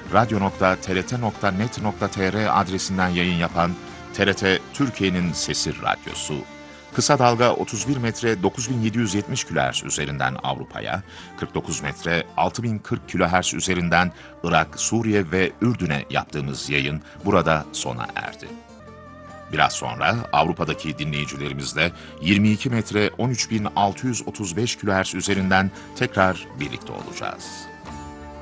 radyo.trt.net.tr adresinden yayın yapan TRT Türkiye'nin Sesi Radyosu. Kısa dalga 31 metre 9770 kHz üzerinden Avrupa'ya, 49 metre 6040 kHz üzerinden Irak, Suriye ve Ürdün'e yaptığımız yayın burada sona erdi. Biraz sonra Avrupa'daki dinleyicilerimizle 22 metre 13635 kHz üzerinden tekrar birlikte olacağız.